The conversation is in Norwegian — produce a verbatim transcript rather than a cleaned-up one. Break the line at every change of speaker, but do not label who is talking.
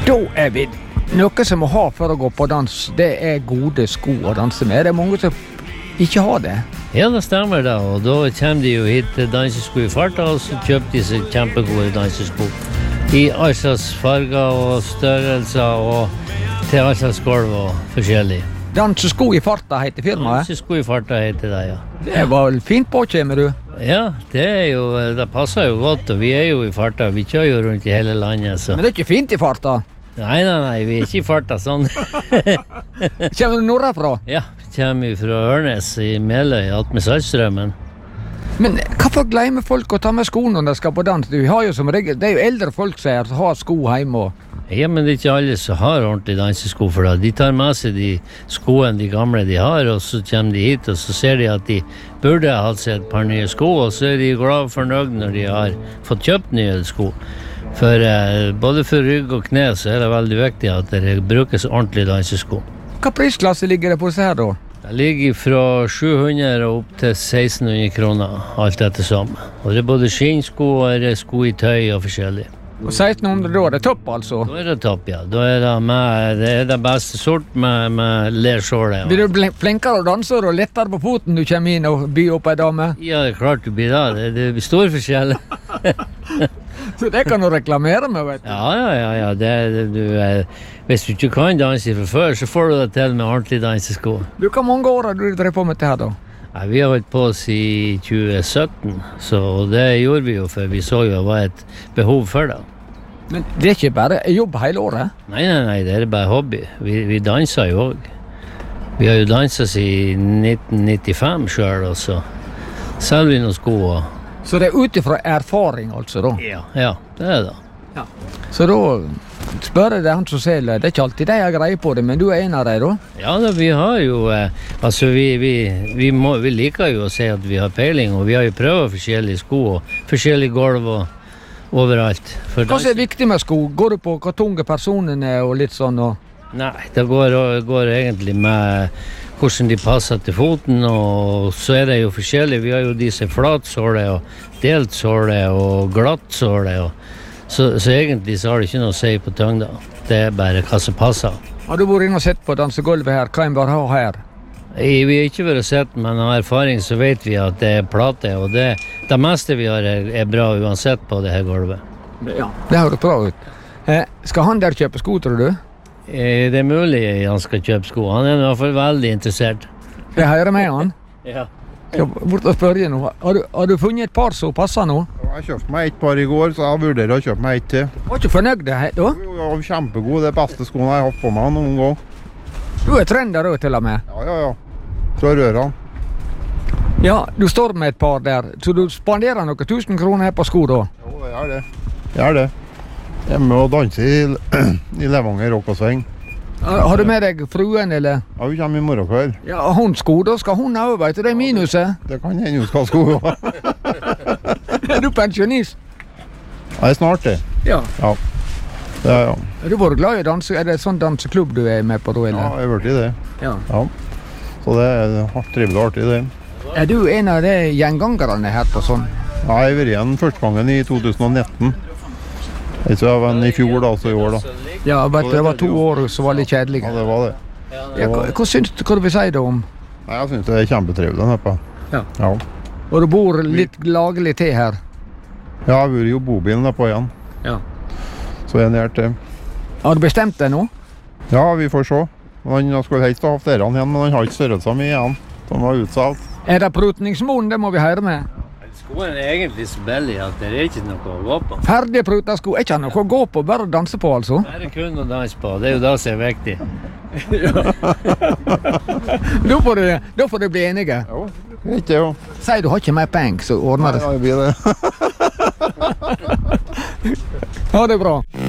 Da er vi noe som må ha for å gå på dans. Det er gode sko å danse med. Det er mange som ikke har det.
Ja, det stemmer da, og da kommer de jo hit til dansesko i farta, og så kjøper de seg kjempegode dansesko. I alle slags farger og størrelser, og til alle slags gulv og forskjellig.
Dansesko i farta heter firmaet?
Dansesko i farta heter det, ja.
Det var vel fint påkjemmer du?
Ja, det er jo, det passer jo godt, og vi er jo i farta, vi kjører jo rundt i hele landet, så.
Men det er ikke fint i farta?
Nei, nei, nei, vi er ikke i farta sånn.
Kommer du norrafra?
Ja, vi kommer fra Ørnes i Meløy, alt med Saltstrømmen.
Men hvorfor glemmer folk å ta med sko når de skal på dans? Vi har jo som regel, det er jo eldre folk som har sko hjemme.
Ja, men det er ikke alle som har ordentlig dansesko for det. De tar med seg de skoene de gamle de har, og så kommer de hit, og så ser de at de burde ha hatt seg et par nye sko, og så er de glad og fornøyd når de har fått kjøpt nye sko. For eh, både for rygg og kne så er det veldig viktig at det brukes ordentlig dansesko.
Hva prisklasse ligger det på seg her da?
Det ligger fra sju hundre og opp til seksten hundre kroner, alt dette sammen. Og det er både skinnsko og sko i tøy og forskjellig.
Og seksten hundre da er det topp altså?
Da er det topp, ja. Da er det, med, det, er det beste sort med, med lersåle. Ja.
Blir du flinkere å danse og lettere på foten du kommer inn og byr opp en dame?
Ja, det er klart du blir det. Det, det blir stor forskjell.
Så det kan du reklamere med, vet du?
Ja, ja, ja. ja. Det, det, du, eh, hvis du ikke kan danse fra før, så får du det til med ordentlig dansesko.
Du, hvor mange år har du drevet på med det her da?
Ja, vi har holdt på oss i tjue sytten, så det gjorde vi jo, for vi så jo det var et behov for det.
Men det er ikke bare jobb hele året?
Nei, nei, nei, det er bare hobby. Vi, vi danser jo også. Vi har jo danset i nitten nittifem selv, og så selger vi noen sko. Og...
Så det er utifra erfaring altså da?
Ja, ja, det er det.
Ja. Så da spør jeg deg han som selger, det er ikke alltid de har greie på det, men du er en av dem da?
Ja, da, vi har jo, eh, altså vi, vi, vi, må, vi liker jo å si at vi har peiling, og vi har jo prøvet forskjellige sko og forskjellige gulv og overalt. For
hva er viktig med sko? Går du på hvor tunge personene og litt sånn? Og...
Nei, det går, går egentlig med hvordan de passer til foten, og så er det jo forskjellig. Vi har jo de som er flatsåle og delt såle og glatt såle, og Så, så egentlig så har det ikke noe å si på tyngda. Det er bare hva som passer.
Har du vært inne og sett på dansegulvet her? Hva en bør ha her?
I, vi har ikke vært sett, men av erfaring så vet vi at det er plate, og det, det meste vi har er, er bra uansett på det her gulvet.
Ja, det høres bra ut. Eh, skal han der kjøpe sko, tror du?
Eh, det er mulig han skal kjøpe sko. Han er i hvert fall veldig interessert.
Jeg hører med han?
Ja.
Jeg bort og spørre nå. Har du, har du funnet et par som passer nå?
Jeg kjøpte meg et par i går, så jeg vurderer å kjøpe meg et til.
Var ikke fornøyd det her da?
Jo, ja, kjempegod. Det er beste skoene jeg har hatt på meg noen gang.
Du er trender også til og med?
Ja, ja, ja. Fra rørene.
Ja, du står med et par der, så du spanderer noen tusen kroner her på sko da?
Jo, det er det. Det er det. Jeg er med å danse i, i Levanger Rockasveng.
Har du med deg fruen, eller?
Ja, vi kommer i morgen kveld.
Ja, hun sko, da skal hun over, vet du, det er minuset.
Det kan hende hun skal sko, ja.
Er du pensjonist?
Ja, det er snart det.
Ja.
Ja, det er ja.
Er du bare glad i danse? Er det sånn danseklubb du er med på da, eller?
Ja, jeg har vært i det.
Ja.
Ja. Så det er trivelig og artig, det.
Er du en av de gjengangerne her på sånn?
Ja, jeg har vært igjen første gangen i to tusen nitten. Jeg tror jeg var i fjor da, så i år da.
Ja, vet du, det var to år som var litt kjedelige.
Ja, det var det.
Ja, hva, hva syns du, hva du vil si det om?
Nei, jeg synes det er kjempetrivelig her på.
Ja.
Ja.
Og du bor litt lagelig til her?
Ja, jeg har jo bobilen der på igjen.
Ja.
Så jeg er nær til.
Har du bestemt deg nå?
Ja, vi får se. Han skulle helst ha hatt dere igjen, men han har ikke størrelser mye igjen. De var utsalgt.
Er det prutningsmålen? Det må vi høre med.
Skoene er egentlig så billig at det er ikke noe å gå på.
Ferdig pruta sko, er ikke noe å gå på, bare å danse på altså?
Det er kun å danse på, det er jo det som er viktig.
da, får du, da får du bli enige.
Jo, ikke jo.
Sier du har ikke mer penger, så ordner det.
Ja, det blir det.
Ha det bra.